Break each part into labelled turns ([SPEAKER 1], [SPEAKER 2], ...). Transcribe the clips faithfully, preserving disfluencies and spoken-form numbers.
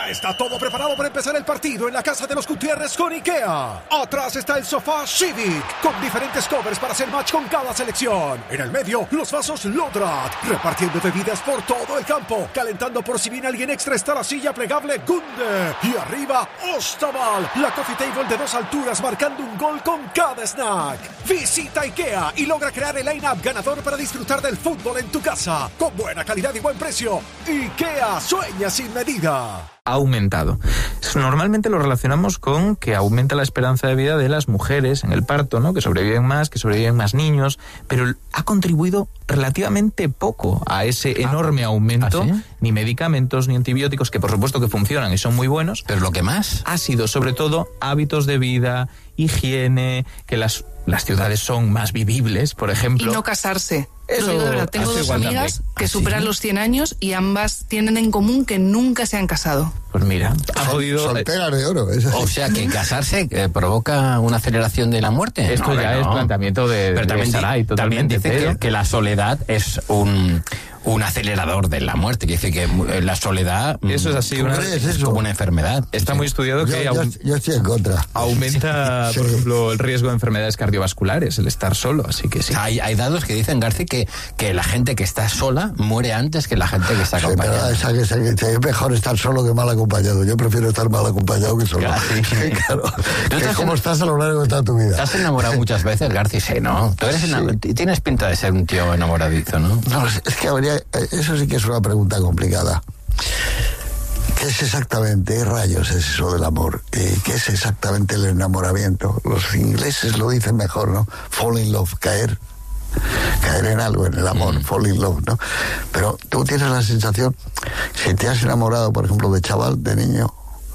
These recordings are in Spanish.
[SPEAKER 1] Ya está todo preparado para empezar el partido en la casa de los Gutiérrez con IKEA. Atrás está el sofá Civic, con diferentes covers para hacer match con cada selección. En el medio, los vasos Lodrat, repartiendo bebidas por todo el campo. Calentando por si viene alguien extra está la silla plegable Gunde. Y arriba, Ostaval, la coffee table de dos alturas marcando un gol con cada snack. Visita IKEA y logra crear el line-up ganador para disfrutar del fútbol en tu casa. Con buena calidad y buen precio. IKEA, sueña sin medida.
[SPEAKER 2] Ha aumentado. Normalmente lo relacionamos con que aumenta la esperanza de vida de las mujeres en el parto, ¿no? Que sobreviven más, que sobreviven más niños, pero ha contribuido relativamente poco a ese enorme aumento.
[SPEAKER 3] ¿Ah, sí?
[SPEAKER 2] Ni medicamentos ni antibióticos, que por supuesto que funcionan y son muy buenos.
[SPEAKER 3] Pero lo que más
[SPEAKER 2] ha sido sobre todo hábitos de vida, higiene, que las, las ciudades son más vivibles, por ejemplo.
[SPEAKER 4] Y no casarse.
[SPEAKER 2] Eso
[SPEAKER 4] Lo digo de verdad. Tengo dos amigas
[SPEAKER 2] también.
[SPEAKER 4] que
[SPEAKER 2] ¿Ah,
[SPEAKER 4] superan
[SPEAKER 2] sí?
[SPEAKER 4] los cien años y ambas tienen en común que nunca se han casado.
[SPEAKER 2] Pues mira, ha podido...
[SPEAKER 5] Solteras de oro. Eso.
[SPEAKER 3] O sea, que casarse eh, provoca una aceleración de la muerte.
[SPEAKER 2] Esto
[SPEAKER 3] No,
[SPEAKER 2] ya
[SPEAKER 3] no.
[SPEAKER 2] es planteamiento de,
[SPEAKER 3] Pero
[SPEAKER 2] de
[SPEAKER 3] también,
[SPEAKER 2] Sarai,
[SPEAKER 3] di- también
[SPEAKER 2] totalmente,
[SPEAKER 3] dice
[SPEAKER 2] pero-
[SPEAKER 3] que, que la soledad es un, un acelerador de la muerte. Que dice que eh, la soledad mm,
[SPEAKER 2] Eso es así,
[SPEAKER 5] ¿Tú
[SPEAKER 2] una-
[SPEAKER 5] crees
[SPEAKER 3] es
[SPEAKER 5] eso?
[SPEAKER 3] como una enfermedad.
[SPEAKER 2] Está
[SPEAKER 3] Sí.
[SPEAKER 2] muy estudiado
[SPEAKER 5] Yo,
[SPEAKER 2] que
[SPEAKER 5] yo-
[SPEAKER 2] aum-
[SPEAKER 5] yo estoy en contra.
[SPEAKER 2] aumenta,
[SPEAKER 5] Sí.
[SPEAKER 2] por ejemplo, el riesgo de enfermedades cardiovasculares, el estar solo, así que sí.
[SPEAKER 3] Hay, hay datos que dicen, García, que, que la gente que está sola muere antes que la gente que está
[SPEAKER 5] Sí, pero
[SPEAKER 3] acompañada.
[SPEAKER 5] esa que- esa que- es mejor estar solo que mal acompañado. Yo prefiero estar mal acompañado que solo.
[SPEAKER 3] Claro, sí.
[SPEAKER 5] Claro.
[SPEAKER 3] ¿Tú
[SPEAKER 5] Que
[SPEAKER 3] estás
[SPEAKER 5] es como
[SPEAKER 3] en-
[SPEAKER 5] estás a lo largo de toda tu vida.
[SPEAKER 3] ¿Te has enamorado muchas veces, García? Sí, ¿no? Tú eres
[SPEAKER 5] Sí.
[SPEAKER 3] enamor- tienes pinta de ser un tío enamoradizo, ¿no?
[SPEAKER 5] No, es es que habría, eso sí que es una pregunta complicada. ¿Qué es exactamente, qué rayos es eso del amor? Eh, ¿Qué es exactamente el enamoramiento? Los ingleses lo dicen mejor, ¿no? Fall in love, caer. Caer en algo, en el amor, fall in love, ¿no? Pero tú tienes la sensación, si te has enamorado, por ejemplo, de chaval, de niño,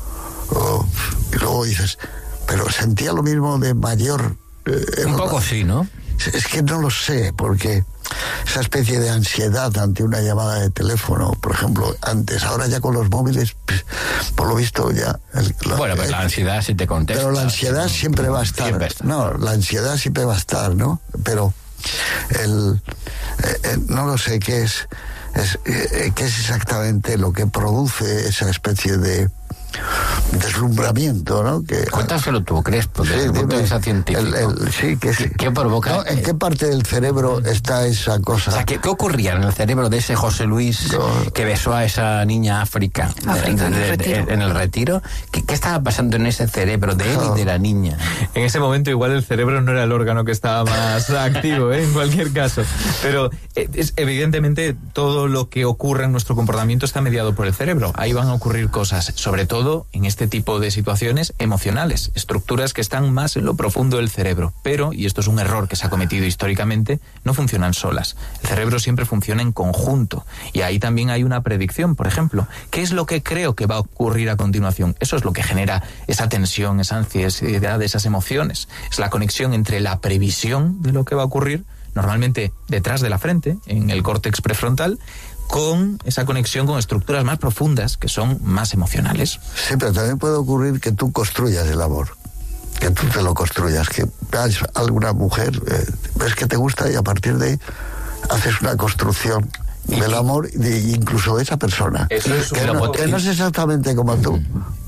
[SPEAKER 5] o- y luego dices, pero sentía lo mismo de mayor. eh,
[SPEAKER 3] Un poco sí, ¿no?
[SPEAKER 5] Es que no lo sé, porque esa especie de ansiedad ante una llamada de teléfono, por ejemplo, antes, ahora ya con los móviles, pues, por lo visto ya... el- la-
[SPEAKER 3] Bueno, pero
[SPEAKER 5] el-
[SPEAKER 3] la ansiedad si te contesta.
[SPEAKER 5] pero la ansiedad
[SPEAKER 3] ¿no?
[SPEAKER 5] siempre va a estar.
[SPEAKER 3] Siempre está.
[SPEAKER 5] No, la ansiedad siempre va a estar, ¿no? Pero el... eh, eh, no lo sé qué es, es eh, qué es exactamente lo que produce esa especie de deslumbramiento, ¿no? Que,
[SPEAKER 3] Cuéntaselo tú, Crespo, desde
[SPEAKER 5] Sí,
[SPEAKER 3] el punto de
[SPEAKER 5] dime.
[SPEAKER 3] vista científico.
[SPEAKER 5] El- el- sí, que sí.
[SPEAKER 3] ¿Qué provoca?
[SPEAKER 5] No, ¿en qué parte del cerebro está esa cosa?
[SPEAKER 3] O sea, ¿qué, qué ocurría en el cerebro de ese José Luis
[SPEAKER 5] No.
[SPEAKER 3] que besó a esa niña África,
[SPEAKER 4] África, en el
[SPEAKER 3] de- de-
[SPEAKER 4] retiro.
[SPEAKER 3] en el retiro? ¿Qué, qué estaba pasando en ese cerebro de él y de la niña?
[SPEAKER 2] En ese momento igual el cerebro no era el órgano que estaba más activo, ¿eh? En cualquier caso. Pero eh, es, evidentemente todo lo que ocurre en nuestro comportamiento está mediado por el cerebro. Ahí van a ocurrir cosas, sobre todo en este tipo de situaciones emocionales, estructuras que están más en lo profundo del cerebro. Pero, y esto es un error que se ha cometido históricamente, no funcionan solas. El cerebro siempre funciona en conjunto. Y ahí también hay una predicción, por ejemplo. ¿Qué es lo que creo que va a ocurrir a continuación? Eso es lo que genera esa tensión, esa ansiedad, esas emociones. Es la conexión entre la previsión de lo que va a ocurrir, normalmente detrás de la frente, en el córtex prefrontal, con esa conexión con estructuras más profundas que son más emocionales.
[SPEAKER 5] Sí, pero también puede ocurrir que tú construyas el amor. Que tú te lo construyas. Que veas alguna mujer, eh, ves que te gusta y a partir de ahí haces una construcción del amor de, incluso de esa persona.
[SPEAKER 2] Eso es
[SPEAKER 5] que,
[SPEAKER 2] una
[SPEAKER 5] no,
[SPEAKER 2] potencia.
[SPEAKER 5] que no es exactamente como tú.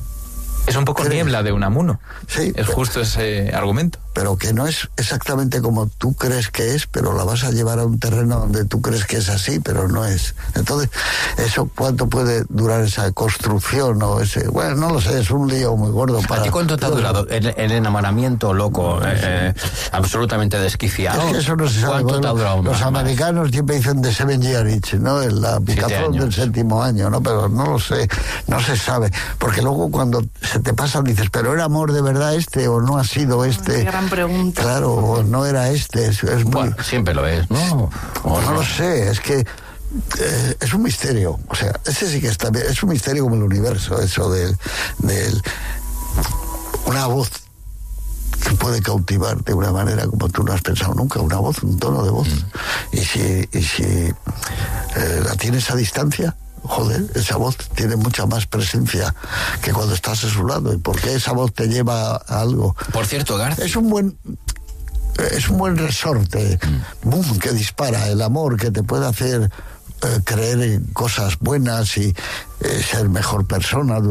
[SPEAKER 2] Es un poco
[SPEAKER 5] ¿Crees?
[SPEAKER 2] niebla de Unamuno.
[SPEAKER 5] Sí.
[SPEAKER 2] Es justo ese argumento.
[SPEAKER 5] Pero que no es exactamente como tú crees que es, pero la vas a llevar a un terreno donde tú crees que es así, pero no es. Entonces, ¿eso cuánto puede durar esa construcción o ese...? Bueno, no lo sé, es un lío muy gordo para...
[SPEAKER 3] ¿A ti cuánto te ha durado el, el enamoramiento loco, eh, eh, absolutamente desquiciado?
[SPEAKER 5] Es que eso no se sabe.
[SPEAKER 3] ¿Cuánto te ha durado
[SPEAKER 5] Los
[SPEAKER 3] más?
[SPEAKER 5] americanos siempre dicen de seven year itch, ¿no? En la picazón
[SPEAKER 3] años.
[SPEAKER 5] del séptimo año, ¿no? Pero no lo sé, no se sabe. Porque luego cuando se te pasa dices, ¿pero era amor de verdad este o no ha sido este?
[SPEAKER 4] Qué gran pregunta.
[SPEAKER 5] Claro, o no era este. Es, es muy...
[SPEAKER 3] Bueno, siempre lo es, ¿no? ¿O
[SPEAKER 5] no,
[SPEAKER 3] no?
[SPEAKER 5] lo sé, es que eh, es un misterio. O sea, ese sí que está bien. Es un misterio como el universo, eso del... del una voz que puede cautivar de una manera como tú no has pensado nunca, una voz, un tono de voz. Mm. Y si, y si eh, la tienes a distancia, joder, esa voz tiene mucha más presencia que cuando estás a su lado. ¿Y por qué esa voz te lleva a algo?
[SPEAKER 3] Por cierto, García.
[SPEAKER 5] Es un buen... Es un buen resorte, mm. boom, que dispara el amor, que te puede hacer eh, creer en cosas buenas y eh, ser mejor persona.